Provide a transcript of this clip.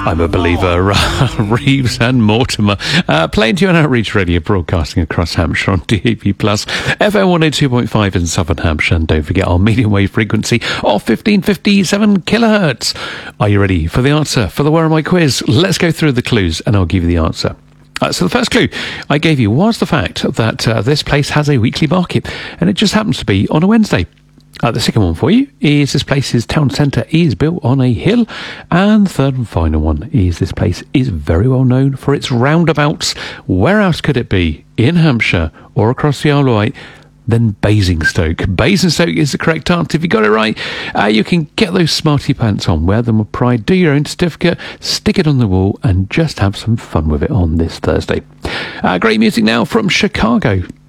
I'm a believer. Reeves and Mortimer playing to you on Outreach Radio, broadcasting across Hampshire on DAB+, FM 102.5 in Southern Hampshire, and don't forget our medium wave frequency of 1557 kilohertz. Are you ready for the answer for the Where Am I quiz? Let's go through the clues and I'll give you the answer. So the first clue I gave you was the fact that this place has a weekly market, and it just happens to be on a Wednesday. The second one for you is this place's town centre is built on a hill. And the third and final one is this place is very well known for its roundabouts. Where else could it be in Hampshire or across the Isle of Wight than Basingstoke? Basingstoke is the correct answer. If you got it right, you can get those smarty pants on, wear them with pride, do your own certificate, stick it on the wall and just have some fun with it on this Thursday. Great music now from Chicago.